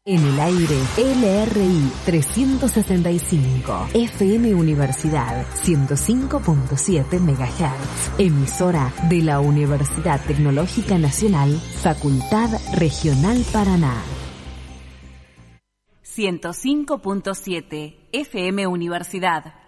En el aire, LRI 365, FM Universidad 105.7 MHz, emisora de la Universidad Tecnológica Nacional, Facultad Regional Paraná. 105.7, FM Universidad.